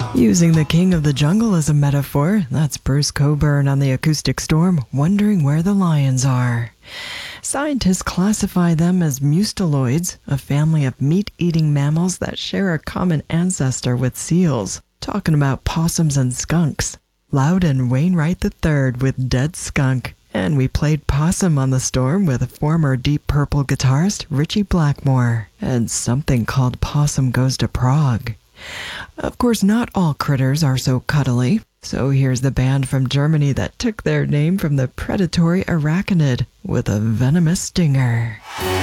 Using the king of the jungle as a metaphor, that's Bruce Cockburn on the Acoustic Storm, wondering where the lions are. Scientists classify them as mustaloids, a family of meat-eating mammals that share a common ancestor with seals. Talking about possums and skunks. Loudon Wainwright III with Dead Skunk. And we played Possum on the Storm with former Deep Purple guitarist Ritchie Blackmore. And something called Possum Goes to Prague. Of course, not all critters are so cuddly. So here's the band from Germany that took their name from the predatory arachnid with a venomous stinger.